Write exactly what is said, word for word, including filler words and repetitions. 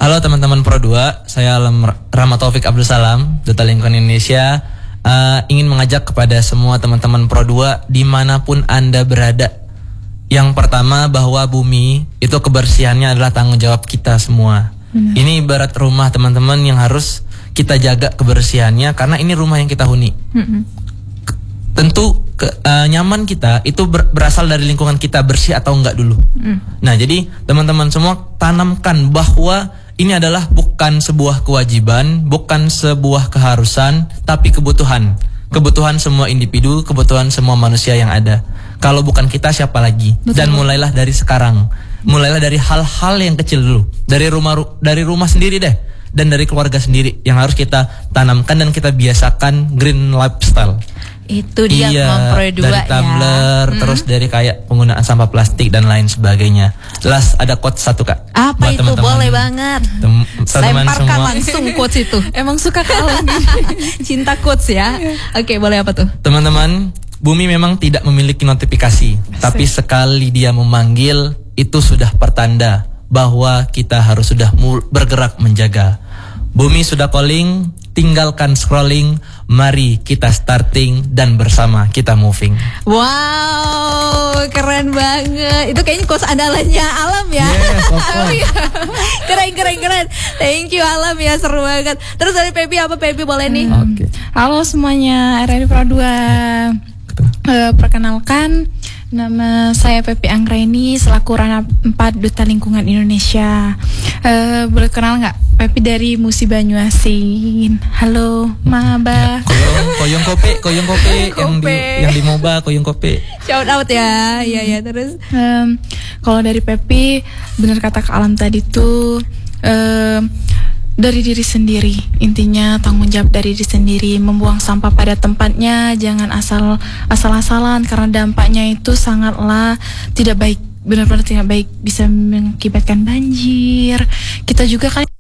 Halo teman-teman Pro dua, saya Alam Rahmat Taufik Abdul Salam, Duta Lingkungan Indonesia. uh, Ingin mengajak kepada semua teman-teman Pro dua dimanapun Anda berada. Yang pertama, bahwa bumi itu kebersihannya adalah tanggung jawab kita semua. Benar. Ini ibarat rumah teman-teman yang harus kita jaga kebersihannya, karena ini rumah yang kita huni. Mm-hmm. Tentu ke, uh, nyaman kita itu ber, berasal dari lingkungan kita bersih atau enggak dulu. Mm. Nah, jadi teman-teman semua tanamkan bahwa ini adalah bukan sebuah kewajiban, bukan sebuah keharusan, tapi kebutuhan. Kebutuhan semua individu, kebutuhan semua manusia yang ada. Kalau bukan kita, siapa lagi? Betul. Dan mulailah dari sekarang. Mulailah dari hal-hal yang kecil dulu. Dari rumah dari rumah sendiri deh. Dan dari keluarga sendiri yang harus kita tanamkan dan kita biasakan green lifestyle. Itu dia iya, Pro dua dari tumbler, ya. Terus hmm. dari kayak penggunaan sampah plastik dan lain sebagainya. Last ada quote satu Kak. Apa itu? Teman-teman. Boleh banget. Tem- Lemparkan langsung quotes itu. Emang suka kalah cinta quotes ya. Oke, boleh apa tuh? Teman-teman, bumi memang tidak memiliki notifikasi, tapi sekali dia memanggil itu sudah pertanda bahwa kita harus sudah bergerak menjaga. Bumi sudah calling, tinggalkan scrolling, mari kita starting dan bersama kita moving. Wow, keren banget. Itu kayaknya quotes andalannya Alam ya. Yes, of course. Keren, keren, keren. Thank you Alam ya, seru banget. Terus dari Pepi apa Pepi boleh nih? Hmm. Okay. Halo semuanya, R R I Pro dua. Uh, perkenalkan, nama saya Pepi Anggraini selaku Ranah empat Duta Lingkungan Indonesia. Uh, boleh kenal nggak? Pepi dari Musi Banyuasin. Halo, Maba. Ya, koyong, koyong kopi, koyong kopi yang di yang di Moba, koyong kopi. Shout out ya, ya ya terus. Um, kalau dari Pepi, benar kata Kak Alam tadi tuh. Um, Dari diri sendiri, intinya tanggung jawab dari diri sendiri, membuang sampah pada tempatnya, jangan asal asal-asalan karena dampaknya itu sangatlah tidak baik, benar-benar tidak baik, bisa mengakibatkan banjir. Kita juga kan